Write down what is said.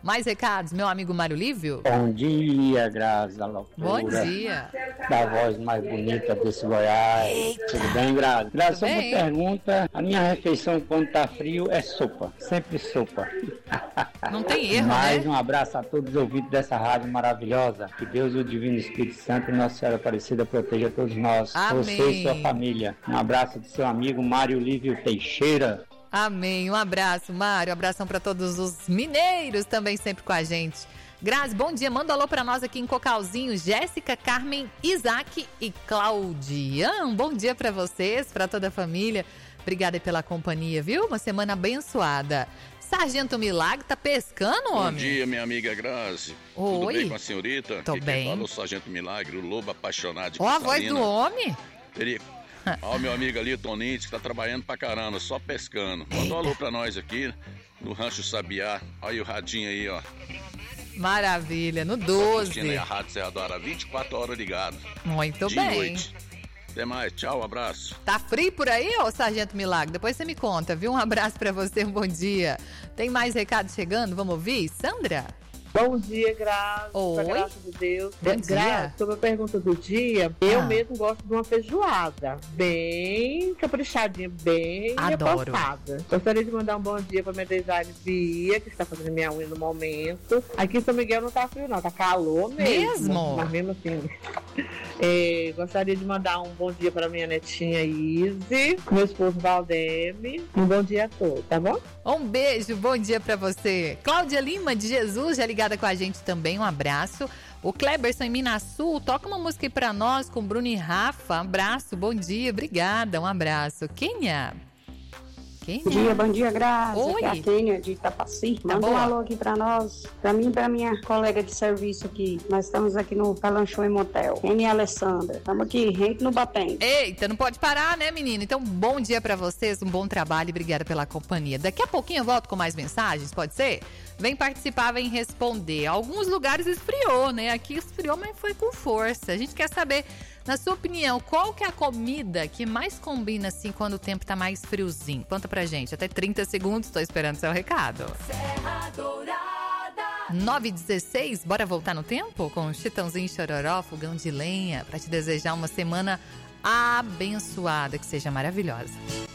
Mais recados, meu amigo Mário Lívio? Bom dia, Grazi, da loucura. Bom dia. Da voz mais bonita desse Goiás. Eita. Tudo bem, Grazi? Grazi, só uma bem. pergunta. A minha refeição quando tá frio é sopa. Sempre sopa. Não tem erro, Mais né? um abraço a todos os ouvintes dessa rádio maravilhosa. Que Deus e o Divino Espírito Santo e Nossa Senhora Aparecida proteja todos nós. Amém. Você e sua família. Um abraço do seu amigo Mário Lívio Teixeira. Amém. Um abraço, Mário. Um abração para todos os mineiros também sempre com a gente. Grazi, bom dia. Manda um alô para nós aqui em Cocalzinho. Jéssica, Carmen, Isaac e Claudian. Bom dia para vocês, para toda a família. Obrigada pela companhia, viu? Uma semana abençoada. Sargento Milagre, tá pescando, homem? Bom dia, minha amiga Grazi. Oi. Tudo bem com a senhorita? Tô bem. Quem fala é o Sargento Milagre, o lobo apaixonado de Ó, a voz Cristalina. do homem. Ó, meu amigo ali, Tonite, que tá trabalhando pra caramba, só pescando. Manda um alô pra nós aqui, no Rancho Sabiá. Olha aí o radinho aí, ó. Maravilha, no Curtindo 12. aí a Rádio Serra do Ara, 24 horas ligado. Muito Dia e bem. noite. Até mais, tchau, abraço. Tá frio por aí, ô Sargento Milagre? Depois você me conta, viu? Um abraço pra você, um bom dia. Tem mais recados chegando? Vamos ouvir? Sandra? Bom dia, Grazi. Oi. Com a graça de Deus. Bom Grazi, dia. sobre a pergunta do dia, eu mesmo gosto de uma feijoada. Bem caprichadinha, bem Adoro. repassada. Gostaria de mandar um bom dia pra minha design Bia, que está fazendo minha unha no momento. Aqui em São Miguel não tá frio, não. Tá calor mesmo. Mas mesmo assim. Gostaria de mandar um bom dia para minha netinha Izzy, meu esposo Valdeme. Um bom dia a todos, tá bom? Um beijo, bom dia pra você. Cláudia Lima de Jesus, já ligada com a gente também, um abraço. O Kleberson em Minas Sul, toca uma música aí pra nós com Bruno e Rafa. Um abraço, bom dia, obrigada, um abraço. Kênia? Bom dia, Grazi. Oi. Aqui é a Kênia de Itapaci. Tá Manda boa. um alô aqui pra nós, pra mim e pra minha colega de serviço aqui. Nós estamos aqui no Calanchão e Motel. Kênia e Alessandra. Estamos aqui, rente no Batente. Eita, não pode parar, né, menina? Então, bom dia pra vocês, um bom trabalho e obrigada pela companhia. Daqui a pouquinho eu volto com mais mensagens, pode ser? Vem participar, vem responder. Alguns lugares esfriou, né? Aqui esfriou, mas foi com força. A gente quer saber, na sua opinião, qual que é a comida que mais combina, assim, quando o tempo tá mais friozinho? Conta pra gente. Até 30 segundos, tô esperando seu recado. Serra Dourada. 9h16, bora voltar no tempo? Com Chitãozinho Chororó, fogão de lenha, pra te desejar uma semana abençoada, que seja maravilhosa.